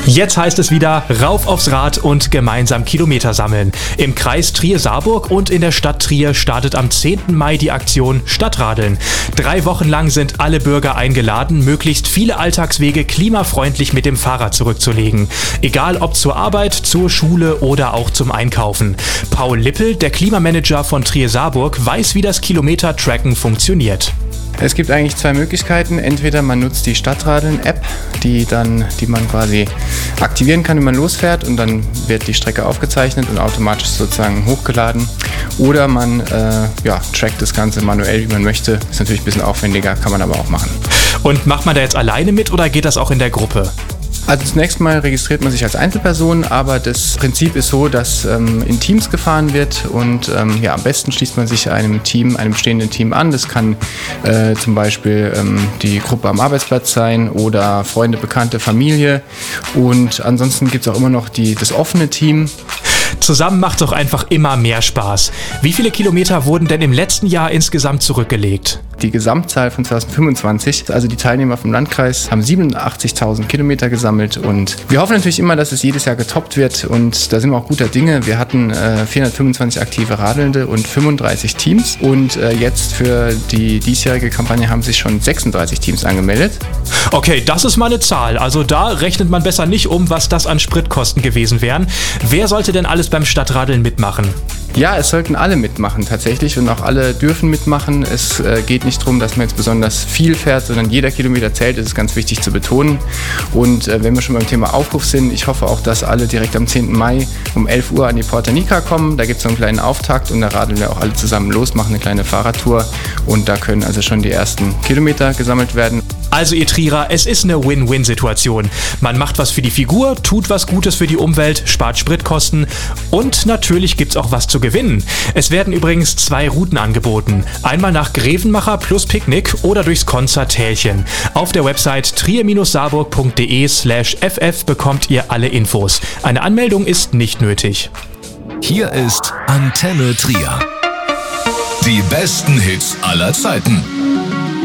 Jetzt heißt es wieder rauf aufs Rad und gemeinsam Kilometer sammeln. Im Kreis Trier-Saarburg und in der Stadt Trier startet am 10. Mai die Aktion Stadtradeln. 3 Wochen lang sind alle Bürger eingeladen, möglichst viele Alltagswege klimafreundlich mit dem Fahrrad zurückzulegen. Egal ob zur Arbeit, zur Schule oder auch zum Einkaufen. Paul Lippel, der Klimamanager von Trier-Saarburg, weiß, wie das Kilometer-Tracken funktioniert. Es gibt eigentlich 2 Möglichkeiten. Entweder man nutzt die Stadtradeln-App, die man quasi aktivieren kann, wenn man losfährt, und dann wird die Strecke aufgezeichnet und automatisch sozusagen hochgeladen. Oder man trackt das Ganze manuell, wie man möchte. Ist natürlich ein bisschen aufwendiger, kann man aber auch machen. Und macht man da jetzt alleine mit oder geht das auch in der Gruppe? Also zunächst mal registriert man sich als Einzelperson, aber das Prinzip ist so, dass in Teams gefahren wird und am besten schließt man sich einem bestehenden Team an. Das kann zum Beispiel die Gruppe am Arbeitsplatz sein oder Freunde, Bekannte, Familie, und ansonsten gibt es auch immer noch das offene Team. Zusammen macht es auch einfach immer mehr Spaß. Wie viele Kilometer wurden denn im letzten Jahr insgesamt zurückgelegt? Die Gesamtzahl von 2025, also die Teilnehmer vom Landkreis, haben 87.000 Kilometer gesammelt, und wir hoffen natürlich immer, dass es jedes Jahr getoppt wird, und da sind wir auch guter Dinge. Wir hatten 425 aktive Radelnde und 35 Teams, und jetzt für die diesjährige Kampagne haben sich schon 36 Teams angemeldet. Okay, das ist mal eine Zahl. Also da rechnet man besser nicht um, was das an Spritkosten gewesen wären. Wer sollte denn alles beim Stadtradeln mitmachen? Ja, es sollten alle mitmachen tatsächlich, und auch alle dürfen mitmachen. Es geht nicht darum, dass man jetzt besonders viel fährt, sondern jeder Kilometer zählt. Das ist ganz wichtig zu betonen. Und wenn wir schon beim Thema Aufruf sind, ich hoffe auch, dass alle direkt am 10. Mai um 11 Uhr an die Porta Nica kommen. Da gibt es so einen kleinen Auftakt, und da radeln wir auch alle zusammen los, machen eine kleine Fahrradtour, und da können also schon die ersten Kilometer gesammelt werden. Also ihr Trierer, es ist eine Win-Win-Situation. Man macht was für die Figur, tut was Gutes für die Umwelt, spart Spritkosten, und natürlich gibt's auch was zu gewinnen. Es werden übrigens 2 Routen angeboten. Einmal nach Grevenmacher plus Picknick oder durchs Konzertälchen. Auf der Website trier-saarburg.de/ff bekommt ihr alle Infos. Eine Anmeldung ist nicht nötig. Hier ist Antenne Trier. Die besten Hits aller Zeiten.